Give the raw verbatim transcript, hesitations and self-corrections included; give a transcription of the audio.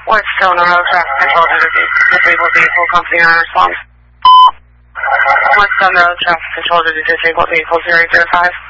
Whetstone Road, traffic control to the disabled vehicle, company on response. Whetstone Road, traffic control to the disabled vehicle, zero zero five.